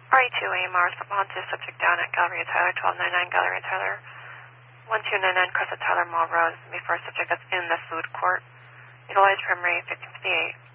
RE2A Mars, response to subject down at Galleria Tyler, 1299 Galleria Tyler, 1299 Crescent Tyler Mall Rose, before subject that's in the food court. Utilize primary 1558.